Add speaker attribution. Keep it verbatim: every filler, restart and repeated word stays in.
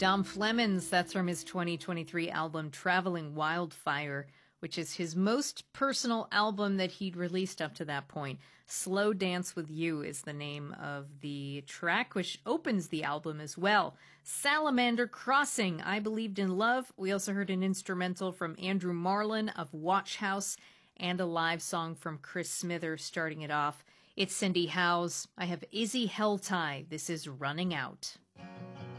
Speaker 1: Dom Flemons, that's from his twenty twenty-three album Traveling Wildfire, which is his most personal album that he'd released up to that point. Slow Dance With You is the name of the track, which opens the album as well. Salamander Crossing, I Believed in Love. We also heard an instrumental from Andrew Marlin of Watch House and a live song from Chris Smither starting it off. It's Cindy Howes. I have Izzy Helltie. This is Running Out.